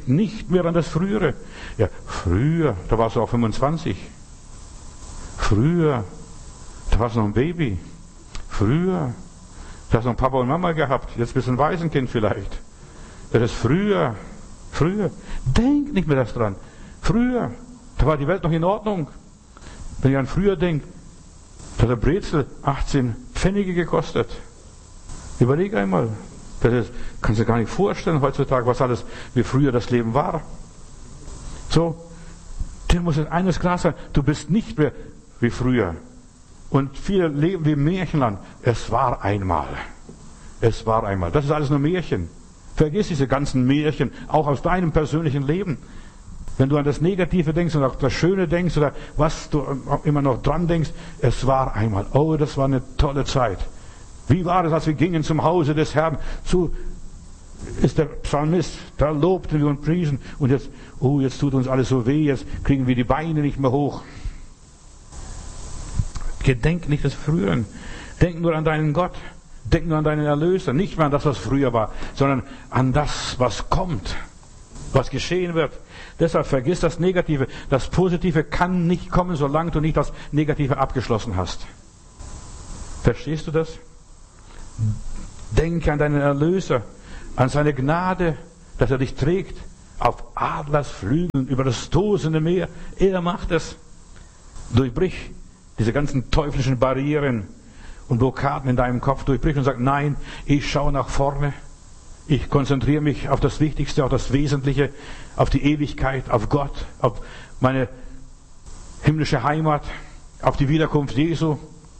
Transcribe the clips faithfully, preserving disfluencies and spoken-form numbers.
nicht mehr an das Frühere. Ja, früher, da warst du auch fünfundzwanzig. Früher, da warst du noch ein Baby. Früher, da hast du noch Papa und Mama gehabt. Jetzt bist du ein Waisenkind vielleicht. Das ist früher. Früher. Denk nicht mehr das dran. Früher, da war die Welt noch in Ordnung. Wenn ich an früher denke, da hat der Brezel achtzehn Pfennige gekostet. Überleg einmal. Das ist, kannst du dir gar nicht vorstellen heutzutage, was alles, wie früher das Leben war. So, dir muss jetzt eines klar sein, du bist nicht mehr wie früher. Und viele leben wie im Märchenland. Es war einmal. Es war einmal. Das ist alles nur Märchen. Vergiss diese ganzen Märchen, auch aus deinem persönlichen Leben. Wenn du an das Negative denkst und auch das Schöne denkst oder was du immer noch dran denkst, es war einmal. Oh, das war eine tolle Zeit. Wie war es, als wir gingen zum Hause des Herrn? So ist der Psalmist, da lobten wir und priesen. Und jetzt, oh, jetzt tut uns alles so weh, jetzt kriegen wir die Beine nicht mehr hoch. Gedenk nicht des Früheren. Denk nur an deinen Gott. Denk nur an deinen Erlöser. Nicht mehr an das, was früher war, sondern an das, was kommt. Was geschehen wird. Deshalb vergiss das Negative. Das Positive kann nicht kommen, solange du nicht das Negative abgeschlossen hast. Verstehst du das? Denke an deinen Erlöser, an seine Gnade, dass er dich trägt auf Adlersflügeln über das tosende Meer. Er macht es. Durchbrich diese ganzen teuflischen Barrieren und Blockaden in deinem Kopf. Durchbrich und sag, nein, ich schaue nach vorne. Ich konzentriere mich auf das Wichtigste, auf das Wesentliche, auf die Ewigkeit, auf Gott, auf meine himmlische Heimat, auf die Wiederkunft Jesu.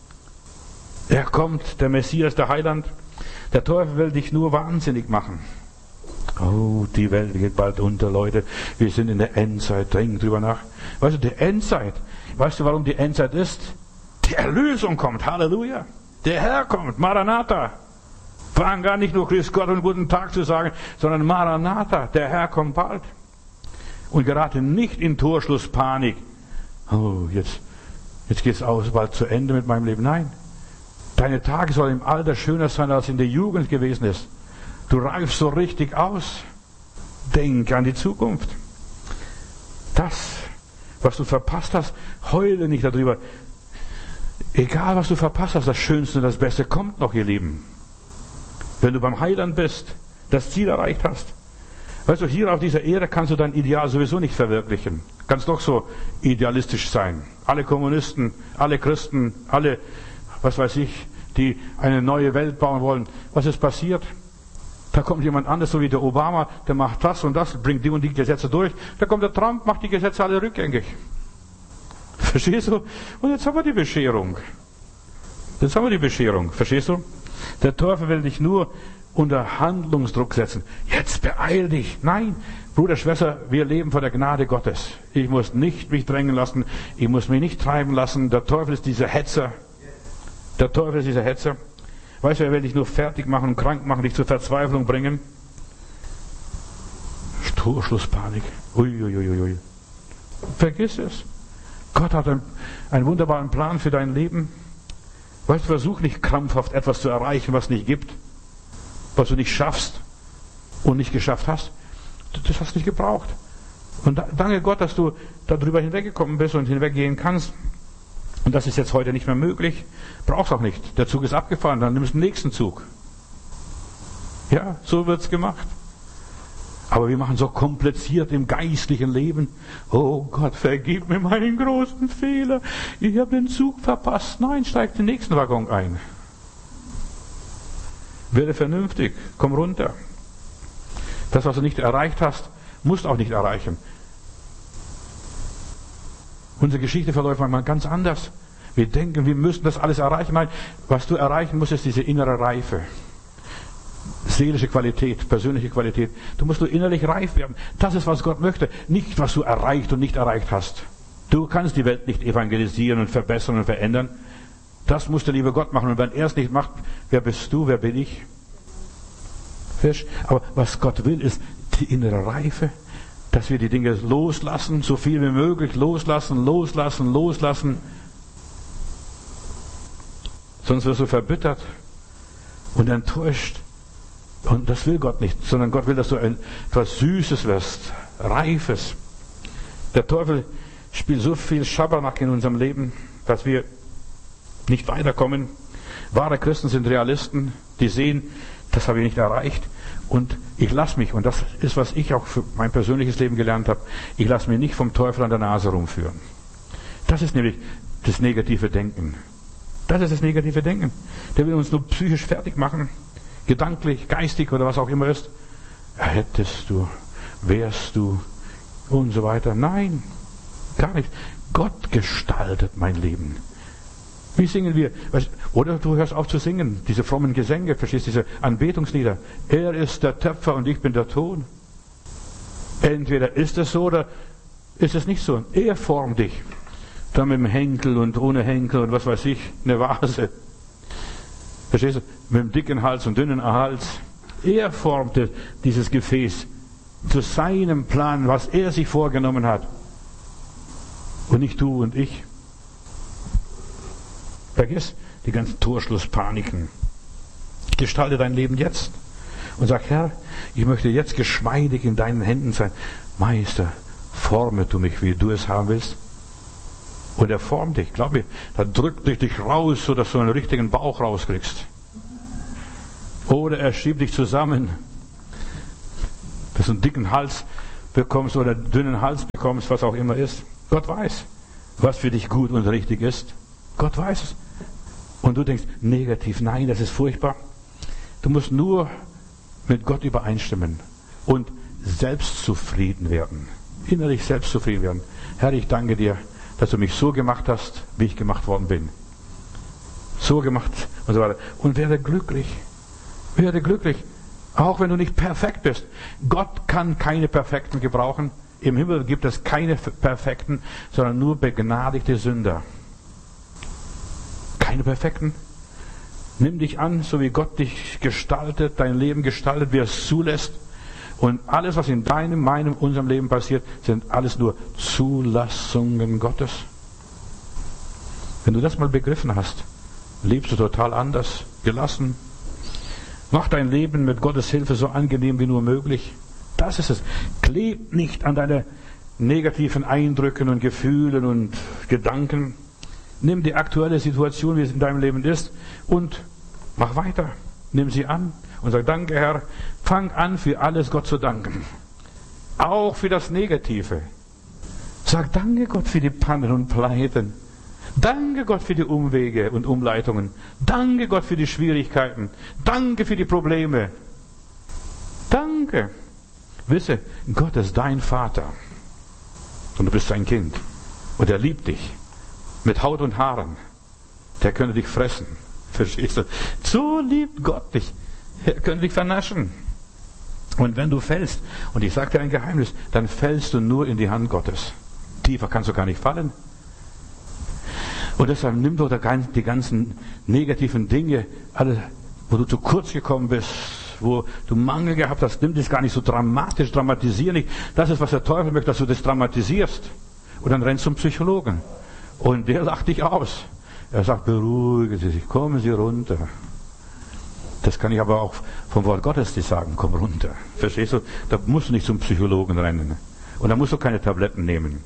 Er kommt, der Messias, der Heiland. Der Teufel will dich nur wahnsinnig machen. Oh, die Welt geht bald unter, Leute. Wir sind in der Endzeit. Denk drüber nach. Weißt du, die Endzeit. Weißt du, warum die Endzeit ist? Die Erlösung kommt. Halleluja. Der Herr kommt. Maranatha. Fang gar nicht nur Grüß Gott und guten Tag zu sagen, sondern Maranatha. Der Herr kommt bald. Und gerate nicht in Torschlusspanik. Oh, jetzt, jetzt geht es aus, bald zu Ende mit meinem Leben. Nein. Deine Tage sollen im Alter schöner sein, als in der Jugend gewesen ist. Du reifst so richtig aus. Denk an die Zukunft. Das, was du verpasst hast, heule nicht darüber. Egal, was du verpasst hast, das Schönste und das Beste kommt noch, ihr Lieben. Wenn du beim Heiland bist, das Ziel erreicht hast. Weißt du, hier auf dieser Erde kannst du dein Ideal sowieso nicht verwirklichen. Kannst doch so idealistisch sein. Alle Kommunisten, alle Christen, alle, was weiß ich, die eine neue Welt bauen wollen. Was ist passiert? Da kommt jemand anderes, so wie der Obama, der macht das und das, bringt die und die Gesetze durch. Da kommt der Trump, macht die Gesetze alle rückgängig. Verstehst du? Und jetzt haben wir die Bescherung. Jetzt haben wir die Bescherung. Verstehst du? Der Teufel will dich nur unter Handlungsdruck setzen. Jetzt beeil dich. Nein, Bruder, Schwester, wir leben vor der Gnade Gottes. Ich muss nicht mich drängen lassen. Ich muss mich nicht treiben lassen. Der Teufel ist dieser Hetzer. Der Teufel ist dieser Hetzer. Weißt du, er will dich nur fertig machen und krank machen, dich zur Verzweiflung bringen. Torschlusspanik. Uiuiuiui. Ui, ui. Vergiss es. Gott hat einen, einen wunderbaren Plan für dein Leben. Weißt du, versuch nicht krampfhaft etwas zu erreichen, was nicht gibt. Was du nicht schaffst und nicht geschafft hast. Das hast du nicht gebraucht. Und danke Gott, dass du darüber hinweggekommen bist und hinweggehen kannst. Und das ist jetzt heute nicht mehr möglich. Brauchst auch nicht. Der Zug ist abgefahren, dann nimmst du den nächsten Zug. Ja, so wird's gemacht. Aber wir machen so kompliziert im geistlichen Leben. Oh Gott, vergib mir meinen großen Fehler. Ich habe den Zug verpasst. Nein, steig den nächsten Waggon ein. Werde vernünftig, komm runter. Das, was du nicht erreicht hast, musst auch nicht erreichen. Unsere Geschichte verläuft manchmal ganz anders. Wir denken, wir müssen das alles erreichen. Nein, was du erreichen musst, ist diese innere Reife. Seelische Qualität, persönliche Qualität. Du musst nur innerlich reif werden. Das ist, was Gott möchte. Nicht, was du erreicht und nicht erreicht hast. Du kannst die Welt nicht evangelisieren und verbessern und verändern. Das muss der liebe Gott machen. Und wenn er es nicht macht, wer bist du, wer bin ich? Aber was Gott will, ist die innere Reife. Dass wir die Dinge loslassen, so viel wie möglich loslassen, loslassen, loslassen. Sonst wirst du verbittert und enttäuscht Und das will Gott nicht, sondern Gott will, dass du ein, etwas Süßes wirst, Reifes. Der Teufel spielt so viel Schabernack in unserem Leben, dass wir nicht weiterkommen. Wahre Christen sind Realisten, die sehen, das habe ich nicht erreicht und ich lasse mich, und das ist, was ich auch für mein persönliches Leben gelernt habe, ich lasse mich nicht vom Teufel an der Nase rumführen. Das ist nämlich das negative Denken. Das ist das negative Denken. Der will uns nur psychisch fertig machen, gedanklich, geistig oder was auch immer ist. Hättest du, wärst du und so weiter. Nein, gar nicht. Gott gestaltet mein Leben. Wie singen wir? Oder du hörst auf zu singen, diese frommen Gesänge, verstehst du, diese Anbetungslieder. Er ist der Töpfer und ich bin der Ton. Entweder ist es so oder ist es nicht so. Er formt dich. Dann mit dem Henkel und ohne Henkel und was weiß ich, eine Vase. Verstehst du? Mit dem dicken Hals und dünnen Hals. Er formte dieses Gefäß zu seinem Plan, was er sich vorgenommen hat. Und nicht du und ich. Vergiss die ganzen Torschlusspaniken. Gestalte dein Leben jetzt. Und sag, Herr, ich möchte jetzt geschmeidig in deinen Händen sein. Meister, forme du mich, wie du es haben willst. Und er formt dich, glaub mir, da drückt dich dich raus, sodass du einen richtigen Bauch rauskriegst. Oder er schiebt dich zusammen, dass du einen dicken Hals bekommst oder einen dünnen Hals bekommst, was auch immer ist. Gott weiß, was für dich gut und richtig ist. Gott weiß es. Und du denkst, negativ, nein, das ist furchtbar. Du musst nur mit Gott übereinstimmen und selbstzufrieden werden. Innerlich selbstzufrieden werden. Herr, ich danke dir, dass du mich so gemacht hast, wie ich gemacht worden bin. So gemacht und so weiter. Und werde glücklich. Werde glücklich. Auch wenn du nicht perfekt bist. Gott kann keine Perfekten gebrauchen. Im Himmel gibt es keine Perfekten, sondern nur begnadigte Sünder. Keine Perfekten. Nimm dich an, so wie Gott dich gestaltet, dein Leben gestaltet, wie er es zulässt. Und alles, was in deinem, meinem, unserem Leben passiert, sind alles nur Zulassungen Gottes. Wenn du das mal begriffen hast, lebst du total anders, gelassen. Mach dein Leben mit Gottes Hilfe so angenehm wie nur möglich. Das ist es. Kleb nicht an deine negativen Eindrücken und Gefühlen und Gedanken. Nimm die aktuelle Situation, wie es in deinem Leben ist, und mach weiter. Nimm sie an und sag, danke Herr. Fang an, für alles Gott zu danken. Auch für das Negative. Sag, danke Gott für die Pannen und Pleiten. Danke Gott für die Umwege und Umleitungen. Danke Gott für die Schwierigkeiten. Danke für die Probleme. Danke. Wisse, Gott ist dein Vater. Und du bist sein Kind. Und er liebt dich. Mit Haut und Haaren. Der könnte dich fressen. Verstehst du? So liebt Gott dich. Er könnte dich vernaschen. Und wenn du fällst, und ich sage dir ein Geheimnis, dann fällst du nur in die Hand Gottes. Tiefer kannst du gar nicht fallen. Und deshalb nimm doch die ganzen negativen Dinge, alle, wo du zu kurz gekommen bist, wo du Mangel gehabt hast, nimm das gar nicht so dramatisch, dramatisier nicht. Das ist, was der Teufel möchte, dass du das dramatisierst. Und dann rennst du zum Psychologen. Und der lacht dich aus. Er sagt, beruhigen Sie sich, kommen Sie runter. Das kann ich aber auch vom Wort Gottes dir sagen, komm runter. Verstehst du? Da musst du nicht zum Psychologen rennen. Und da musst du keine Tabletten nehmen.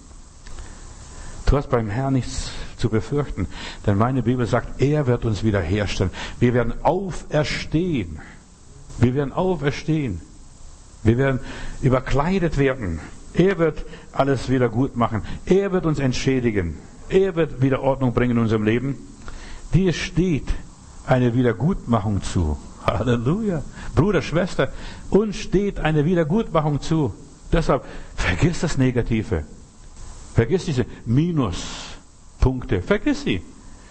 Du hast beim Herrn nichts zu befürchten. Denn meine Bibel sagt, er wird uns wiederherstellen. Wir werden auferstehen. Wir werden auferstehen. Wir werden überkleidet werden. Er wird alles wieder gut machen. Er wird uns entschädigen. Er wird wieder Ordnung bringen in unserem Leben. Dir steht eine Wiedergutmachung zu. Halleluja. Bruder, Schwester, uns steht eine Wiedergutmachung zu. Deshalb vergiss das Negative. Vergiss diese Minuspunkte. Vergiss sie.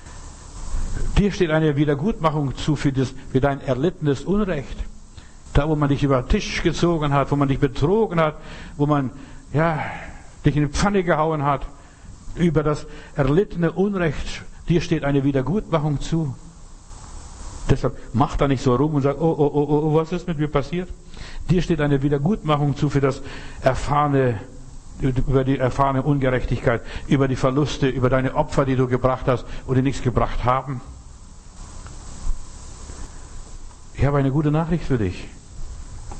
Dir steht eine Wiedergutmachung zu für, das, für dein erlittenes Unrecht. Da, wo man dich über den Tisch gezogen hat, wo man dich betrogen hat, wo man ja, dich in die Pfanne gehauen hat, über das erlittene Unrecht, dir steht eine Wiedergutmachung zu. Deshalb mach da nicht so rum und sag, oh, oh, oh, oh, was ist mit mir passiert? Dir steht eine Wiedergutmachung zu für das erfahrene, über die erfahrene Ungerechtigkeit, über die Verluste, über deine Opfer, die du gebracht hast und die nichts gebracht haben. Ich habe eine gute Nachricht für dich.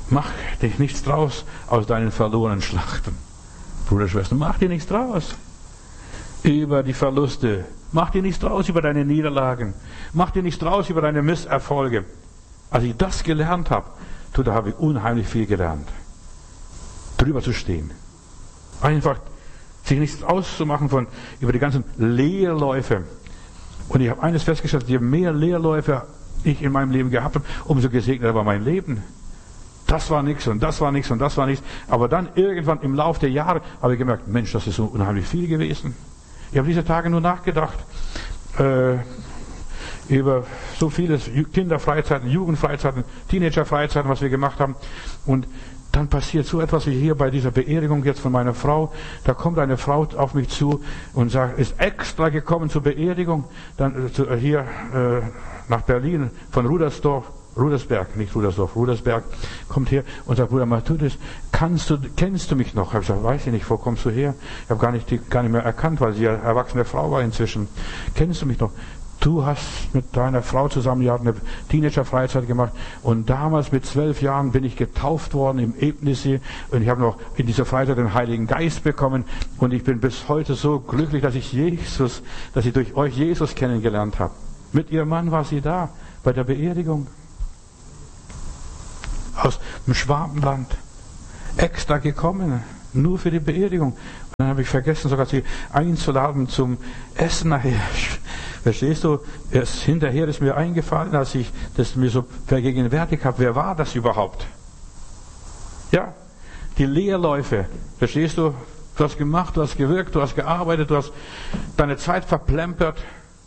Mach dich nichts draus aus deinen verlorenen Schlachten. Bruder, Schwester, mach dir nichts draus über die Verluste. Mach dir nichts draus über deine Niederlagen. Mach dir nichts draus über deine Misserfolge. Als ich das gelernt habe, da habe ich unheimlich viel gelernt. Drüber zu stehen. Einfach sich nichts auszumachen von, über die ganzen Leerläufe. Und ich habe eines festgestellt, je mehr Leerläufe ich in meinem Leben gehabt habe, umso gesegneter war mein Leben. Das war nichts und das war nichts und das war nichts. Aber dann irgendwann im Laufe der Jahre habe ich gemerkt, Mensch, das ist so unheimlich viel gewesen. Ich habe diese Tage nur nachgedacht äh, über so vieles, Kinderfreizeiten, Jugendfreizeiten, Teenagerfreizeiten, was wir gemacht haben. Und dann passiert so etwas wie hier bei dieser Beerdigung jetzt von meiner Frau. Da kommt eine Frau auf mich zu und sagt, ist extra gekommen zur Beerdigung, dann äh, hier äh, nach Berlin von Rudersdorf. Rudersberg, nicht Rudersdorf, Rudersberg, kommt her und sagt, Bruder Matthäus, kannst du, kennst du mich noch? Ich habe gesagt, weiß ich nicht, wo kommst du her? Ich habe gar nicht, gar nicht mehr erkannt, weil sie ja erwachsene Frau war inzwischen. Kennst du mich noch? Du hast mit deiner Frau zusammen, ihr habt eine Teenager-Freizeit gemacht und damals mit zwölf Jahren bin ich getauft worden im Ebnissee und ich habe noch in dieser Freizeit den Heiligen Geist bekommen und ich bin bis heute so glücklich, dass ich Jesus, dass ich durch euch Jesus kennengelernt habe. Mit ihrem Mann war sie da, bei der Beerdigung. Aus dem Schwabenland, extra gekommen, nur für die Beerdigung. Und dann habe ich vergessen, sogar sie einzuladen zum Essen nachher. Verstehst du? Erst hinterher ist mir eingefallen, als ich das mir so vergegenwärtigt habe, wer war das überhaupt? Ja, die Leerläufe. Verstehst du? Du hast gemacht, du hast gewirkt, du hast gearbeitet, du hast deine Zeit verplempert.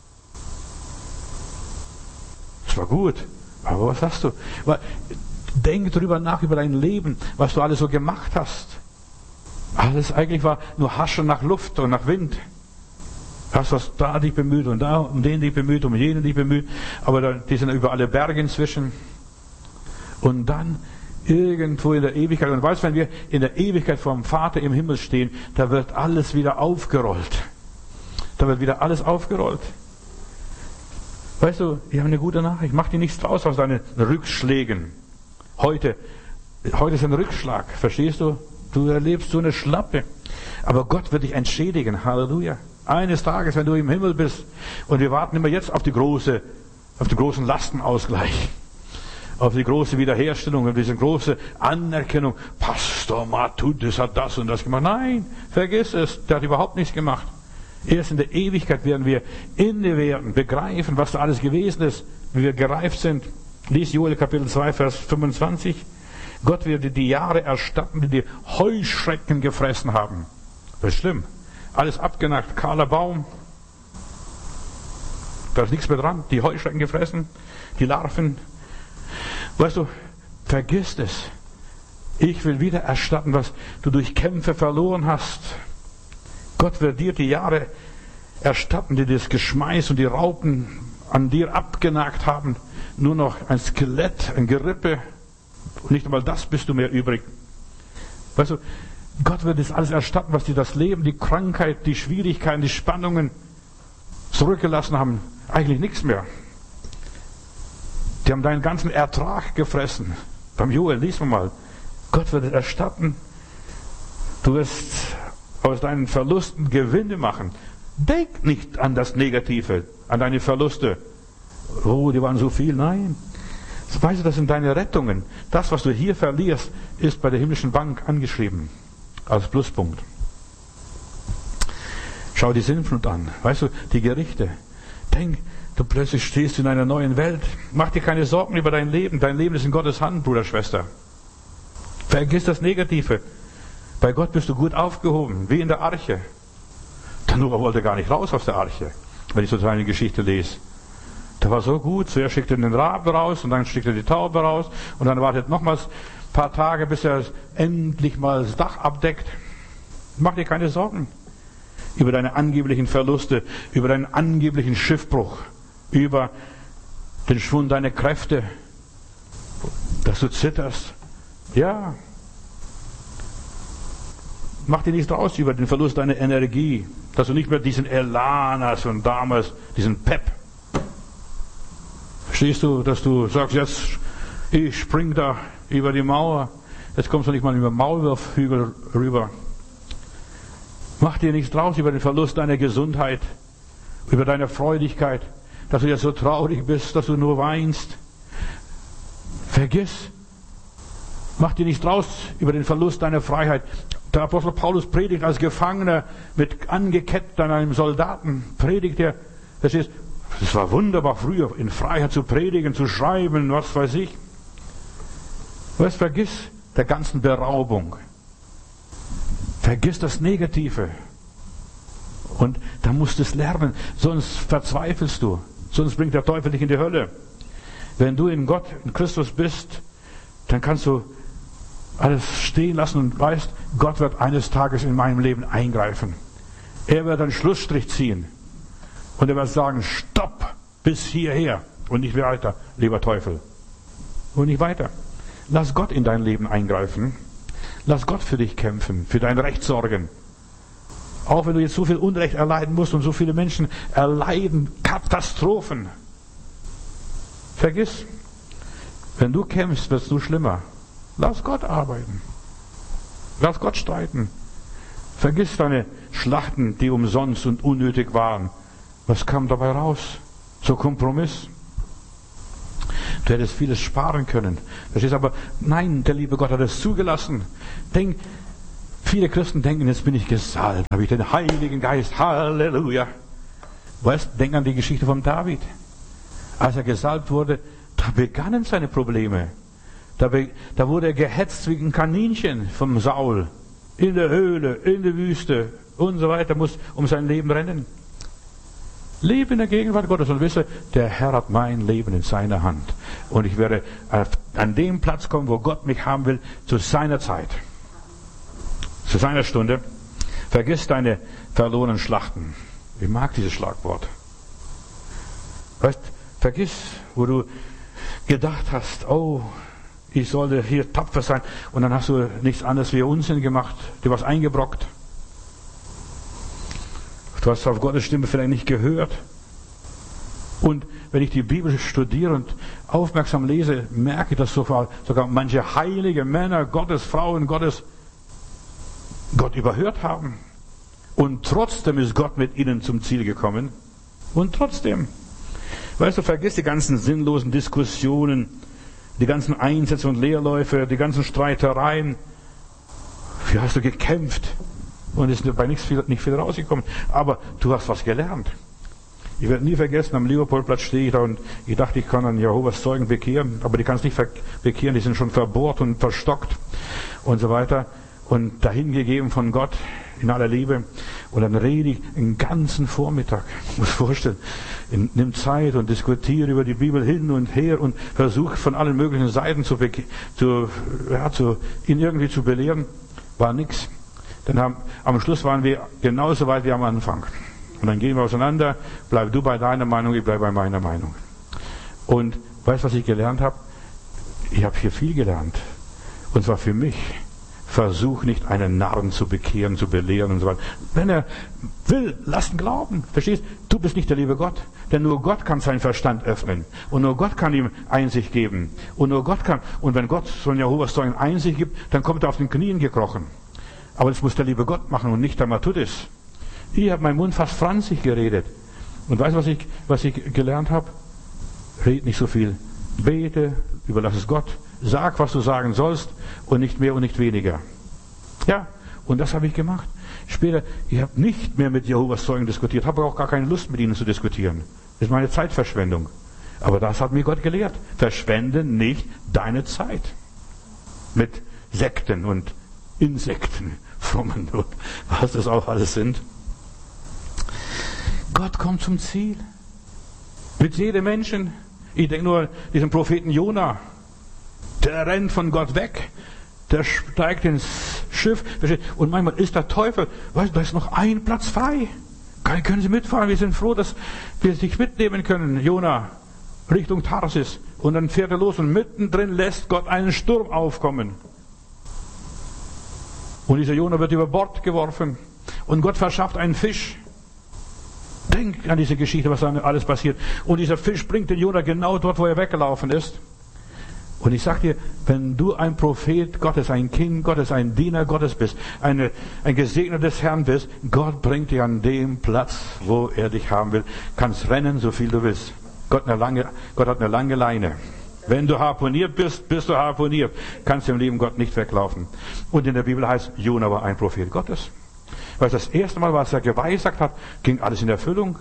Das war gut. Aber was hast du? Denk drüber nach, über dein Leben, was du alles so gemacht hast. Alles eigentlich war nur Haschen nach Luft und nach Wind. Hast was da dich bemüht und da um den dich bemüht, um jenen dich bemüht, aber da, die sind über alle Berge inzwischen. Und dann irgendwo in der Ewigkeit, und weißt, wenn wir in der Ewigkeit vor dem Vater im Himmel stehen, da wird alles wieder aufgerollt. Da wird wieder alles aufgerollt. Weißt du, ich habe eine gute Nachricht, mach dir nichts draus aus deinen Rückschlägen. Heute, heute ist ein Rückschlag, verstehst du? Du erlebst so eine Schlappe. Aber Gott wird dich entschädigen, Halleluja. Eines Tages, wenn du im Himmel bist, und wir warten immer jetzt auf die große, auf den großen Lastenausgleich, auf die große Wiederherstellung, auf diese große Anerkennung. Pastor Matthäus hat das und das gemacht. Nein, vergiss es, der hat überhaupt nichts gemacht. Erst in der Ewigkeit werden wir innewerden, begreifen, was da alles gewesen ist, wie wir gereift sind. Lies Joel Kapitel zwei, Vers fünfundzwanzig. Gott wird dir die Jahre erstatten, die die Heuschrecken gefressen haben. Das ist schlimm. Alles abgenagt, kahler Baum. Da ist nichts mehr dran. Die Heuschrecken gefressen, die Larven. Weißt du, vergiss es. Ich will wieder erstatten, was du durch Kämpfe verloren hast. Gott wird dir die Jahre erstatten, die das Geschmeiß und die Raupen an dir abgenagt haben. Nur noch ein Skelett, ein Gerippe. Und nicht einmal das bist du mehr übrig. Weißt du, Gott wird das alles erstatten, was dir das Leben, die Krankheit, die Schwierigkeiten, die Spannungen zurückgelassen haben. Eigentlich nichts mehr. Die haben deinen ganzen Ertrag gefressen. Beim Joel, lies mal. Gott wird es erstatten. Du wirst aus deinen Verlusten Gewinne machen. Denk nicht an das Negative, an deine Verluste. Oh, die waren so viel. Nein. Weißt du, das sind deine Rettungen. Das, was du hier verlierst, ist bei der himmlischen Bank angeschrieben. Als Pluspunkt. Schau die Sintflut an. Weißt du, die Gerichte. Denk, du plötzlich stehst in einer neuen Welt. Mach dir keine Sorgen über dein Leben. Dein Leben ist in Gottes Hand, Bruder, Schwester. Vergiss das Negative. Bei Gott bist du gut aufgehoben, wie in der Arche. Der Noah wollte gar nicht raus aus der Arche, wenn ich so seine Geschichte lese. Der war so gut, zuerst schickt er den Raben raus und dann schickt er die Taube raus und dann wartet nochmals ein paar Tage, bis er endlich mal das Dach abdeckt. Mach dir keine Sorgen über deine angeblichen Verluste, über deinen angeblichen Schiffbruch, über den Schwund deiner Kräfte, dass du zitterst. Ja. Mach dir nichts draus über den Verlust deiner Energie, dass du nicht mehr diesen Elan hast und damals diesen Pep. Verstehst du, dass du sagst, jetzt, ich spring da über die Mauer. Jetzt kommst du nicht mal über den Maulwurfhügel rüber. Mach dir nichts draus über den Verlust deiner Gesundheit, über deine Freudigkeit, dass du jetzt so traurig bist, dass du nur weinst. Vergiss. Mach dir nichts draus über den Verlust deiner Freiheit. Der Apostel Paulus predigt als Gefangener mit angekettet an einem Soldaten. Predigt er. Das ist, es war wunderbar früher, in Freiheit zu predigen, zu schreiben, was weiß ich. Was vergiss der ganzen Beraubung. Vergiss das Negative. Und da musst du es lernen, sonst verzweifelst du. Sonst bringt der Teufel dich in die Hölle. Wenn du in Gott, in Christus bist, dann kannst du alles stehen lassen und weißt, Gott wird eines Tages in meinem Leben eingreifen. Er wird einen Schlussstrich ziehen. Und er wird sagen, stopp, bis hierher und nicht weiter, lieber Teufel. Und nicht weiter. Lass Gott in dein Leben eingreifen. Lass Gott für dich kämpfen, für dein Recht sorgen. Auch wenn du jetzt so viel Unrecht erleiden musst und so viele Menschen erleiden Katastrophen. Vergiss, wenn du kämpfst, wird es nur schlimmer. Lass Gott arbeiten. Lass Gott streiten. Vergiss deine Schlachten, die umsonst und unnötig waren. Was kam dabei raus? So Kompromiss. Du hättest vieles sparen können. Das ist aber, nein, der liebe Gott hat es zugelassen. Denk, viele Christen denken, jetzt bin ich gesalbt, habe ich den Heiligen Geist, Halleluja. Weißt, denk an die Geschichte von David. Als er gesalbt wurde, da begannen seine Probleme. Da, be, da wurde er gehetzt wegen Kaninchen vom Saul. In der Höhle, in der Wüste und so weiter, muss um sein Leben rennen. Lebe in der Gegenwart Gottes und wisse, der Herr hat mein Leben in seiner Hand. Und ich werde an den Platz kommen, wo Gott mich haben will, zu seiner Zeit. Zu seiner Stunde. Vergiss deine verlorenen Schlachten. Ich mag dieses Schlagwort. Weißt, vergiss, wo du gedacht hast, oh, ich sollte hier tapfer sein. Und dann hast du nichts anderes wie Unsinn gemacht, dir was eingebrockt. Du hast auf Gottes Stimme vielleicht nicht gehört. Und wenn ich die Bibel studiere und aufmerksam lese, merke ich, dass sogar, sogar manche heilige Männer, Gottes Frauen, Gottes Gott überhört haben. Und trotzdem ist Gott mit ihnen zum Ziel gekommen. Und trotzdem. Weißt du, vergiss die ganzen sinnlosen Diskussionen, die ganzen Einsätze und Leerläufe, die ganzen Streitereien. Wie hast du gekämpft? Und es ist dabei nicht viel, nicht viel rausgekommen. Aber du hast was gelernt. Ich werde nie vergessen, am Leopoldplatz stehe ich da und ich dachte, ich kann an Jehovas Zeugen bekehren. Aber die kannst nicht bekehren, die sind schon verbohrt und verstockt und so weiter. Und dahingegeben von Gott in aller Liebe. Und dann rede ich den ganzen Vormittag. Ich muss vorstellen, nimm Zeit und diskutiere über die Bibel hin und her und versuche von allen möglichen Seiten zu, zu, ja, zu ihn irgendwie zu belehren. War nix. Dann haben, am Schluss waren wir genauso weit wie am Anfang. Und dann gehen wir auseinander. Bleib du bei deiner Meinung, ich bleibe bei meiner Meinung. Und weißt du, was ich gelernt habe? Ich habe hier viel gelernt. Und zwar für mich. Versuch nicht, einen Narren zu bekehren, zu belehren und so weiter. Wenn er will, lass ihn glauben. Verstehst? Du bist nicht der liebe Gott. Denn nur Gott kann seinen Verstand öffnen. Und nur Gott kann ihm Einsicht geben. Und nur Gott kann. Und wenn Gott so ein Jehovas Zeugen Einsicht gibt, dann kommt er auf den Knien gekrochen. Aber das muss der liebe Gott machen und nicht der Matthäus. Ich habe meinen Mund fast franzig geredet. Und weißt du, was ich, was ich gelernt habe? Red nicht so viel. Bete, überlass es Gott. Sag, was du sagen sollst und nicht mehr und nicht weniger. Ja, und das habe ich gemacht. Später, ich habe nicht mehr mit Jehovas Zeugen diskutiert, habe auch gar keine Lust mit ihnen zu diskutieren. Das ist meine Zeitverschwendung. Aber das hat mir Gott gelehrt. Verschwende nicht deine Zeit mit Sekten und Insekten, frommen und was das auch alles sind. Gott kommt zum Ziel. Mit jedem Menschen. Ich denke nur an diesen Propheten Jona. Der rennt von Gott weg. Der steigt ins Schiff. Und manchmal ist der Teufel, weißt du, da ist noch ein Platz frei. Können Sie mitfahren? Wir sind froh, dass wir dich mitnehmen können, Jona, Richtung Tarsis. Und dann fährt er los und mittendrin lässt Gott einen Sturm aufkommen. Und dieser Jona wird über Bord geworfen. Und Gott verschafft einen Fisch. Denk an diese Geschichte, was da alles passiert. Und dieser Fisch bringt den Jona genau dort, wo er weggelaufen ist. Und ich sage dir, wenn du ein Prophet Gottes, ein Kind Gottes, ein Diener Gottes bist, eine, ein Gesegneter des Herrn bist, Gott bringt dich an dem Platz, wo er dich haben will. Kannst rennen, so viel du willst. Gott, eine lange, Gott hat eine lange Leine. Wenn du harponiert bist, bist du harponiert. Kannst im Leben Gott nicht weglaufen. Und in der Bibel heißt, Jona war ein Prophet Gottes. Weil das erste Mal, was er geweissagt hat, ging alles in Erfüllung.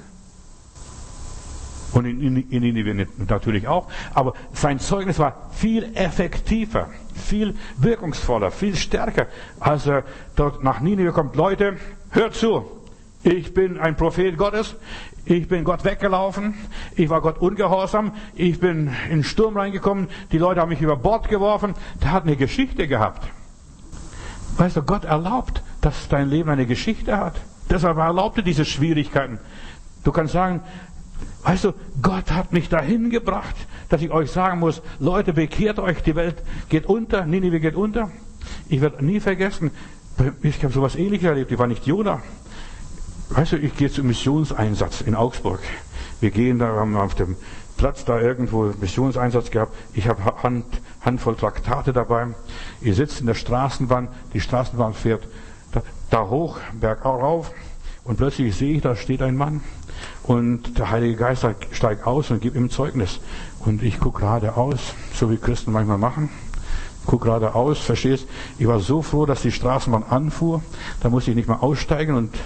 Und in, in, in Ninive natürlich auch. Aber sein Zeugnis war viel effektiver, viel wirkungsvoller, viel stärker, als er dort nach Ninive kommt. Leute, hört zu. Ich bin ein Prophet Gottes. Ich bin Gott weggelaufen. Ich war Gott ungehorsam. Ich bin in den Sturm reingekommen. Die Leute haben mich über Bord geworfen. Der hat eine Geschichte gehabt. Weißt du, Gott erlaubt, dass dein Leben eine Geschichte hat. Deshalb erlaubt er diese Schwierigkeiten. Du kannst sagen, weißt du, Gott hat mich dahin gebracht, dass ich euch sagen muss, Leute, bekehrt euch, die Welt geht unter, Ninive geht unter. Ich werde nie vergessen, ich habe sowas Ähnliches erlebt, ich war nicht Jona. Weißt du, ich gehe zum Missionseinsatz in Augsburg. Wir gehen da, haben auf dem Platz da irgendwo Missionseinsatz gehabt. Ich habe Hand, Handvoll Traktate dabei. Ihr sitzt in der Straßenbahn, die Straßenbahn fährt da, da hoch, bergauf. Und plötzlich sehe ich, da steht ein Mann. Und der Heilige Geist steigt aus und gibt ihm Zeugnis. Und ich gucke geradeaus, so wie Christen manchmal machen. Guck geradeaus, verstehst? Ich war so froh, dass die Straßenbahn anfuhr. Da musste ich nicht mehr aussteigen und